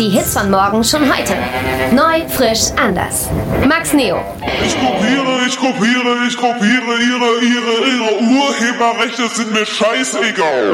Die Hits von morgen schon heute. Neu, frisch, anders. Max Neo. Ich kopiere ihre Urheberrechte sind mir scheißegal.